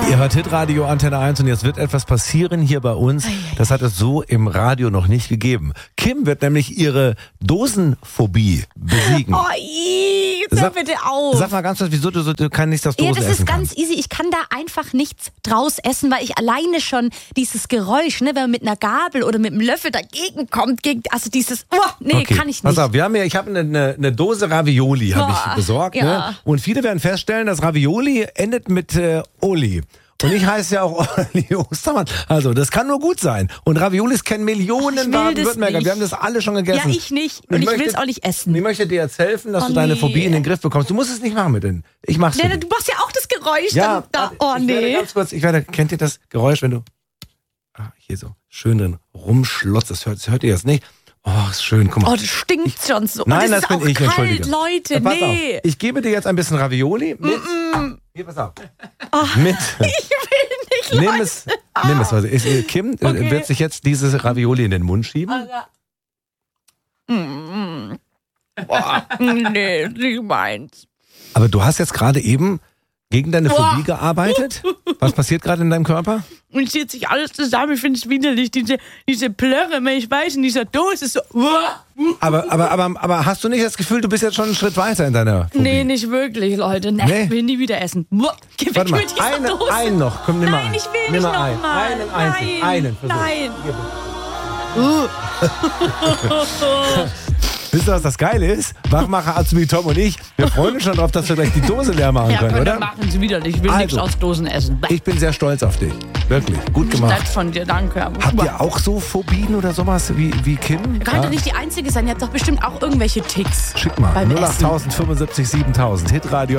Ihr hört Hitradio Antenne 1 und jetzt wird etwas passieren hier bei uns. Das hat es so im Radio noch nicht gegeben. Kim wird nämlich ihre Dosenphobie besiegen. Oh, hör bitte auf. Sag mal ganz kurz, wieso du kannst nichts aus Dosen essen? Ja, das ist ganz easy. Ich kann da einfach nichts draus essen, weil ich alleine schon dieses Geräusch, ne, wenn man mit einer Gabel oder mit einem Löffel dagegen kommt, also dieses, okay, kann ich nicht. Pass auf, ich habe eine Dose Ravioli habe ich besorgt. Ja. Ne? Und viele werden feststellen, dass Ravioli endet mit Oli. Und ich heiße ja auch Olli Ostermann. Also, das kann nur gut sein. Und Raviolis kennen Millionen Baden-Württemberger. Wir haben das alle schon gegessen. Ja, ich nicht. Und ich will es auch nicht essen. Ich möchte dir jetzt helfen, dass du deine Phobie in den Griff bekommst. Du musst es nicht machen mit denen. Ich mach's für dich. Du machst ja auch das Geräusch. Ja, kennt ihr das Geräusch, wenn du hier so schön drin rumschlotzt? Das hört ihr jetzt nicht. Oh, ist schön, guck mal. Oh, das stinkt schon so. Nein, das das bin ist auch ich, kalt, entschuldige. Leute, Pass auf, ich gebe dir jetzt ein bisschen Ravioli mit. Hier, pass auf. Mit. Ich will nicht, Nimm es. Also, Kim wird sich jetzt dieses Ravioli in den Mund schieben. Boah, nee, nicht meins. Aber du hast jetzt gerade eben gegen deine Phobie gearbeitet? Was passiert gerade in deinem Körper? Und zieht sich alles zusammen, ich finde es widerlich, diese Plörre, wenn ich weiß, in dieser Dose ist so. Aber hast du nicht das Gefühl, du bist jetzt schon einen Schritt weiter in deiner Phobie? Nee, nicht wirklich, Leute. Nee. Ich will nie wieder essen. Geh weg Warte mal, mit dieser Dose. einen noch. Komm, nimm mal einen. Nein, ich will nicht noch mal. Einen. Versuch. Nein. Wisst ihr, was das Geile ist? Wachmacher Azumi Tom und ich, wir freuen uns schon drauf, dass wir gleich die Dose leer machen können, oder? Ja, machen Sie widerlich. Ich will nichts aus Dosen essen. Ich bin sehr stolz auf dich. Wirklich. Gut gemacht. Nett von dir, danke. Habt ihr auch so Phobien oder sowas wie Kim? Kann doch nicht die Einzige sein. Ihr habt doch bestimmt auch irgendwelche Ticks. Schick mal. Beim 08000 75 7000. Hitradio